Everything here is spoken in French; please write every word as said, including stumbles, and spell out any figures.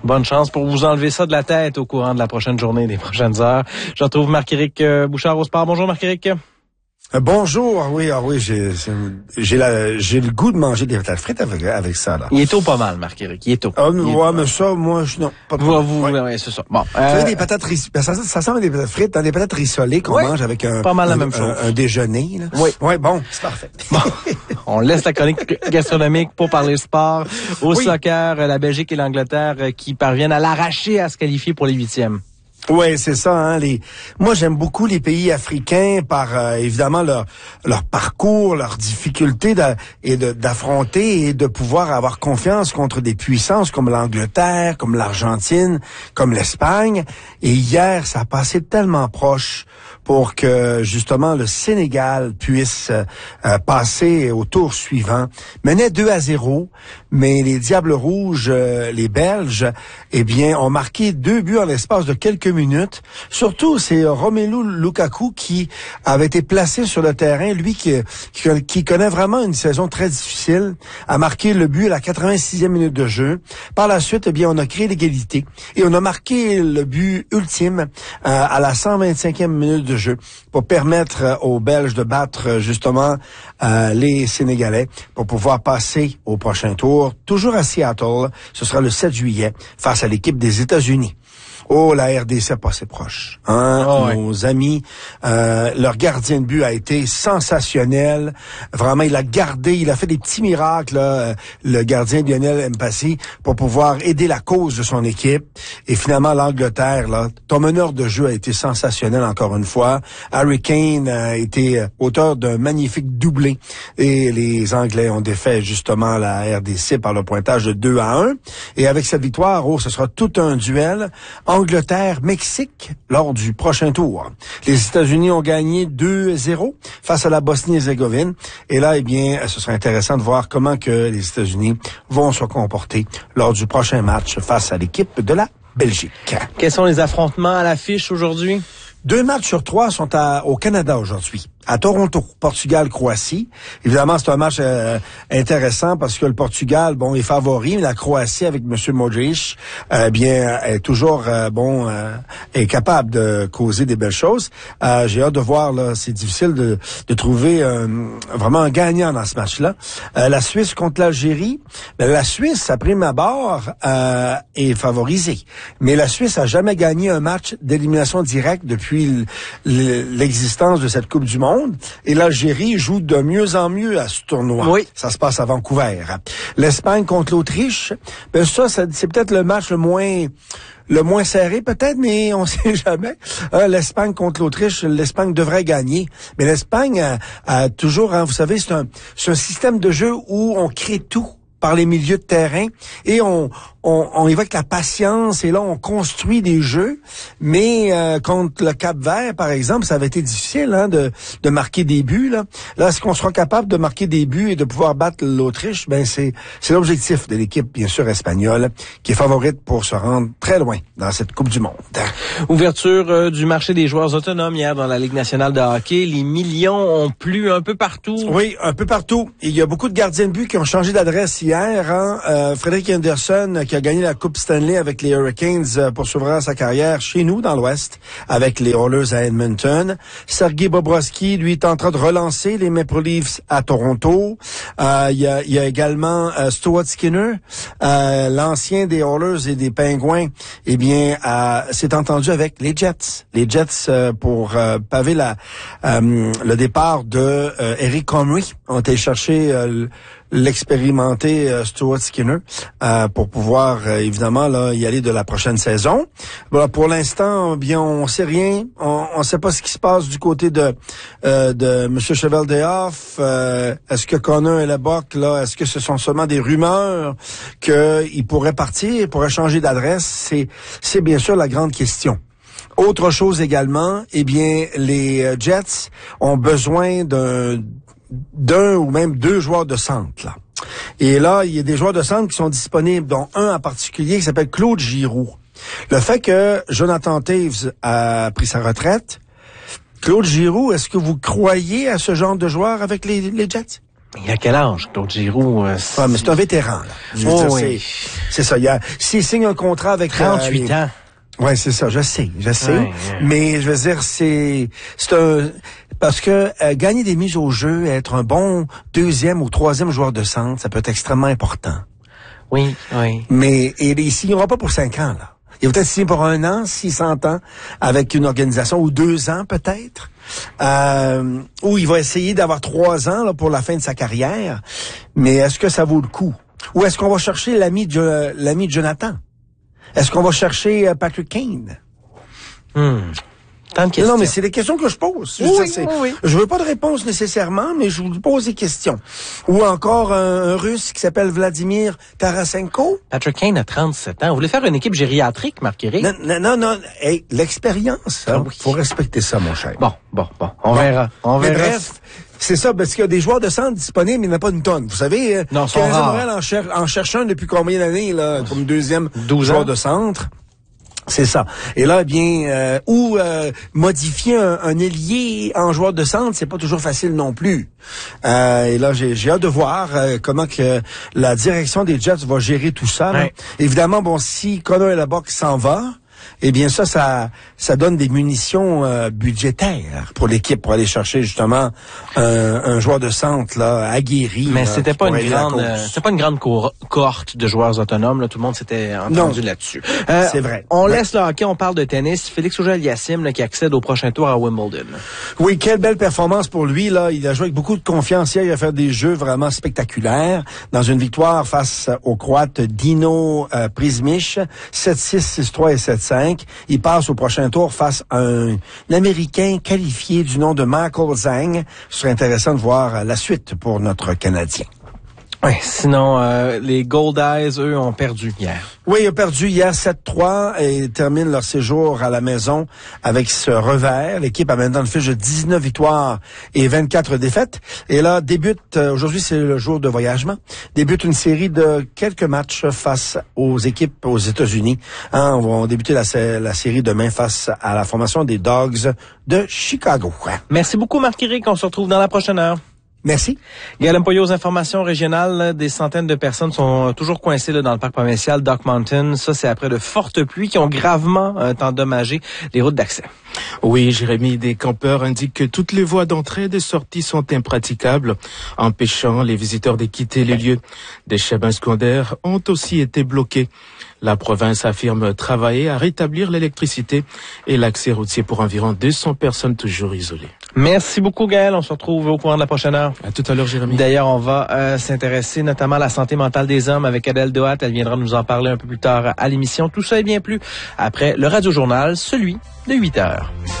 Bonne chance pour vous enlever ça de la tête au courant de la prochaine journée et des prochaines heures. Je retrouve Marc-Éric Bouchard au sport. Bonjour Marc-Éric. Euh, bonjour, ah oui, ah oui, j'ai, j'ai la, j'ai le goût de manger des patates frites avec, avec ça, là. Il est tôt pas mal, Marc-Éric, il est tôt. Ah, ouais, mais ça, moi, je, non, pas de vous, problème. vous, ouais. ouais, c'est ça. Bon. Vous savez, Euh, des patates rissolées, ça, ça ressemble à des patates frites, dans des patates rissolées qu'on ouais, mange avec un, pas mal la un, même chose. un, un déjeuner, là. Oui. Ouais, bon, c'est parfait. Bon. On laisse la chronique gastronomique pour parler sport. Au oui. soccer, la Belgique et l'Angleterre qui parviennent à l'arracher à se qualifier pour les huitièmes. Ouais, c'est ça. Hein, les... Moi, j'aime beaucoup les pays africains par euh, évidemment leur leur parcours, leurs difficultés de, et de, d'affronter et de pouvoir avoir confiance contre des puissances comme l'Angleterre, comme l'Argentine, comme l'Espagne. Et hier, ça a passé tellement proche pour que justement le Sénégal puisse euh, passer au tour suivant. Menait deux à zéro, mais les Diables Rouges, euh, les Belges, eh bien, ont marqué deux buts en l'espace de quelques minutes. Surtout, c'est Romelu Lukaku qui avait été placé sur le terrain, lui qui, qui, qui connaît vraiment une saison très difficile, a marqué le but à la quatre-vingt-sixième minute de jeu. Par la suite, eh bien, on a créé l'égalité et on a marqué le but ultime euh, à la cent vingt-cinquième minute de jeu pour permettre euh, aux Belges de battre euh, justement euh, les Sénégalais pour pouvoir passer au prochain tour. Toujours à Seattle, ce sera le sept juillet face à l'équipe des États-Unis. Oh, la R D C a passé proche. Hein? Oh, Nos ouais. amis, euh, leur gardien de but a été sensationnel. Vraiment, il a gardé, il a fait des petits miracles, là, le gardien Lionel Mpassi, pour pouvoir aider la cause de son équipe. Et finalement, l'Angleterre, là, ton meneur de jeu a été sensationnel encore une fois. Harry Kane a été auteur d'un magnifique doublé. Et les Anglais ont défait justement la R D C par le pointage de deux à un. Et avec cette victoire, oh, ce sera tout un duel. Angleterre-Mexique lors du prochain tour. Les États-Unis ont gagné deux zéro face à la Bosnie-Herzégovine. Et là, eh bien, ce sera intéressant de voir comment que les États-Unis vont se comporter lors du prochain match face à l'équipe de la Belgique. Quels sont les affrontements à l'affiche aujourd'hui? Deux matchs sur trois sont à, au Canada aujourd'hui. À Toronto, Portugal-Croatie. Évidemment, c'est un match euh, intéressant parce que le Portugal, bon, est favori, mais la Croatie avec M. Modric, euh, bien, est toujours, euh, bon, euh, est capable de causer des belles choses. Euh, j'ai hâte de voir, là, c'est difficile de, de trouver euh, vraiment un gagnant dans ce match-là. Euh, la Suisse contre l'Algérie, ben, la Suisse, à prime abord, euh, est favorisée. Mais la Suisse a jamais gagné un match d'élimination directe depuis l'existence de cette Coupe du Monde. Et l'Algérie joue de mieux en mieux à ce tournoi. Oui. Ça se passe à Vancouver. L'Espagne contre l'Autriche, ben ça, ça c'est peut-être le match le moins le moins serré peut-être, mais on sait jamais. Euh, L'Espagne contre l'Autriche, l'Espagne devrait gagner. Mais l'Espagne a, a toujours, hein, vous savez, c'est un, c'est un système de jeu où on crée tout par les milieux de terrain et on on, on évoque la patience et là on construit des jeux, mais euh, contre le Cap-Vert par exemple, ça avait été difficile hein, de de marquer des buts là. Là, est-ce qu'on sera capable de marquer des buts et de pouvoir battre l'Autriche? Ben c'est c'est l'objectif de l'équipe bien sûr espagnole qui est favorite pour se rendre très loin dans cette Coupe du Monde. Ouverture euh, du marché des joueurs autonomes hier dans la Ligue nationale de hockey, les millions ont plu un peu partout. Oui, un peu partout. Il y a beaucoup de gardiens de but qui ont changé d'adresse hier. Hein. Euh, Frédéric Anderson qui a gagné la Coupe Stanley avec les Hurricanes euh, poursuivra sa carrière chez nous dans l'Ouest avec les Oilers à Edmonton. Sergei Bobrovsky, lui, est en train de relancer les Maple Leafs à Toronto. Euh, il y a, il y a également euh, Stuart Skinner, euh, l'ancien des Oilers et des Pingouins, eh bien, euh, s'est entendu avec les Jets. Les Jets euh, pour euh, paver la, euh, le départ de euh, Eric Comrie. On été chercher euh, l'expérimenté euh, Stuart Skinner euh, pour pouvoir euh, évidemment là y aller de la prochaine saison. Voilà, pour l'instant, bien on sait rien, on on sait pas ce qui se passe du côté de euh, de Monsieur Cheveldayoff. Euh, est-ce que Connor et Lebock là, est-ce que ce sont seulement des rumeurs qu'il pourrait partir, il pourrait changer d'adresse? C'est c'est bien sûr la grande question. Autre chose également, eh bien les Jets ont besoin d'un d'un ou même deux joueurs de centre, là. Et là, il y a des joueurs de centre qui sont disponibles, dont un en particulier qui s'appelle Claude Giroux. Le fait que Jonathan Toews a pris sa retraite, Claude Giroux, est-ce que vous croyez à ce genre de joueur avec les, les Jets? Il a quel âge, Claude Giroux? Euh, ouais, mais c'est un vétéran, là. Je veux oh, dire, oui. c'est, c'est ça. Il y a, s'il signe un contrat avec... trente-huit euh, les... ans. Ouais, c'est ça, je sais, je sais. Ouais, ouais. Mais je veux dire, c'est, c'est un, parce que euh, gagner des mises au jeu, être un bon deuxième ou troisième joueur de centre, ça peut être extrêmement important. Oui, oui. Mais, et il signera pas pour cinq ans, là. Il va peut-être signer pour un an, s'il s'entend, avec une organisation, ou deux ans, peut-être. Euh, ou il va essayer d'avoir trois ans, là, pour la fin de sa carrière. Mais est-ce que ça vaut le coup? Ou est-ce qu'on va chercher l'ami de, l'ami de Jonathan? Est-ce qu'on va chercher Patrick Kane? Hmm. Tant de questions. Non, mais c'est des questions que je pose. Je, oui, sais, oui, oui. je veux pas de réponse nécessairement, mais je vous pose des questions. Ou encore un, un Russe qui s'appelle Vladimir Tarasenko. Patrick Kane a trente-sept ans. Vous voulez faire une équipe gériatrique, Marc-Éric? Non, non, non, non. Hey, l'expérience, hein? Ah oui. Faut respecter ça, mon cher. Bon, bon, bon. On Bon. verra. On Mais verra. bref, c'est ça, parce qu'il y a des joueurs de centre disponibles, mais il n'y en a pas une tonne. Vous savez, euh, Non, sont Canadien rares. Montréal en, cher- en cherche un depuis combien d'années, là, comme deuxième douze joueur ans. de centre? C'est ça. Et là, eh bien, euh, ou euh, modifier un, un ailier en joueur de centre, c'est pas toujours facile non plus. Euh, et là, j'ai, j'ai hâte de voir euh, comment que la direction des Jets va gérer tout ça. là. Ouais. Évidemment, bon, si Connor Hellebuck s'en va, eh bien ça, ça, ça donne des munitions euh, budgétaires pour l'équipe pour aller chercher justement euh, un joueur de centre là aguerri. Mais là, c'était qui pas pourrait une aider la grande, cause. euh, c'était pas une grande co- cohorte de joueurs autonomes. Là. Tout le monde s'était entendu Non. là-dessus. Euh, C'est vrai. On Ouais. laisse le hockey, on parle de tennis. Félix Auger-Aliassime là, qui accède au prochain tour à Wimbledon. Oui, quelle belle performance pour lui là. Il a joué avec beaucoup de confiance hier. Il a fait des jeux vraiment spectaculaires dans une victoire face au Croate Dino euh, Prizmic, sept six, six trois et sept cinq. Il passe au prochain tour face à un, un Américain qualifié du nom de Michael Zhang. Ce serait intéressant de voir euh, la suite pour notre Canadien. Ouais, sinon, euh, les Gold Eyes, eux, ont perdu hier. Oui, ils ont perdu hier sept trois et terminent leur séjour à la maison avec ce revers. L'équipe a maintenant une fiche de dix-neuf victoires et vingt-quatre défaites. Et là, débute, euh, aujourd'hui c'est le jour de voyagement, débute une série de quelques matchs face aux équipes aux États-Unis. Hein, on va débuter la, la série demain face à la formation des Dogs de Chicago. Merci beaucoup, Marc-Éric. On se retrouve dans la prochaine heure. Merci. Guillaume Poyot, aux informations régionales, là, des centaines de personnes sont toujours coincées là, dans le parc provincial Dock Mountain. Ça, c'est après de fortes pluies qui ont gravement euh, endommagé les routes d'accès. Oui, Jérémy, des campeurs indiquent que toutes les voies d'entrée et de sortie sont impraticables, empêchant les visiteurs de quitter les lieux. Des chemins secondaires ont aussi été bloqués. La province affirme travailler à rétablir l'électricité et l'accès routier pour environ deux cents personnes toujours isolées. Merci beaucoup, Gaël. On se retrouve au courant de la prochaine heure. À tout à l'heure, Jérémy. D'ailleurs, on va euh, s'intéresser notamment à la santé mentale des hommes avec Adèle Dohat. Elle viendra nous en parler un peu plus tard à l'émission. Tout ça et bien plus après le Radio-Journal, celui de huit heures.